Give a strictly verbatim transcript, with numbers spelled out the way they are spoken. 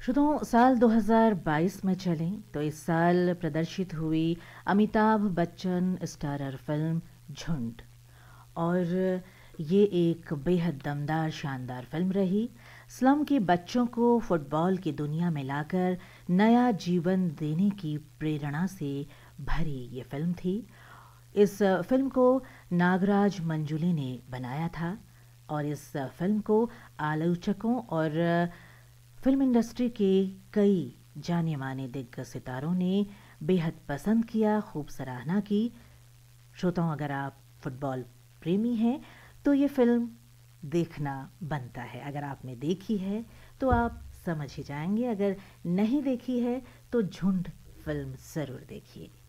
श्रोताओं, साल दो हज़ार बाईस में चलें तो इस साल प्रदर्शित हुई अमिताभ बच्चन स्टारर फिल्म झुंड। और ये एक बेहद दमदार शानदार फिल्म रही। स्लम के बच्चों को फुटबॉल की दुनिया में लाकर नया जीवन देने की प्रेरणा से भरी ये फिल्म थी। इस फिल्म को नागराज मंजुले ने बनाया था और इस फिल्म को आलोचकों और फिल्म इंडस्ट्री के कई जाने माने दिग्गज सितारों ने बेहद पसंद किया, खूब सराहना की। श्रोताओं, अगर आप फुटबॉल प्रेमी हैं तो ये फिल्म देखना बनता है। अगर आपने देखी है तो आप समझ ही जाएंगे, अगर नहीं देखी है तो झुंड फिल्म ज़रूर देखिए।